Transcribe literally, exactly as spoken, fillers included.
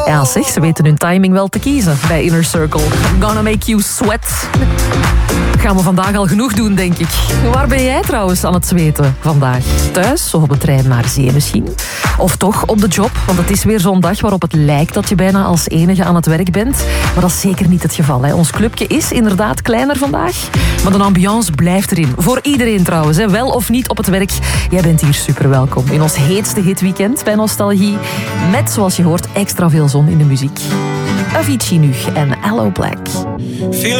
Ja zeg, ze weten hun timing wel te kiezen bij Inner Circle. Gonna make you sweat. Gaan we vandaag al genoeg doen, denk ik. Waar ben jij trouwens aan het zweten vandaag? Thuis of op de trein naar zee misschien? Of toch op de job? Want het is weer zo'n dag waarop het lijkt dat je bijna als enige aan het werk bent. Maar dat is zeker niet het geval. Hè. Ons clubje is inderdaad kleiner vandaag. Maar de ambiance blijft erin. Voor iedereen trouwens. Hè. Wel of niet op het werk. Jij bent hier super welkom. In ons heetste hitweekend bij Nostalgie. Met, zoals je hoort, extra veel zon in de muziek. Avicii nu en Aloe Black.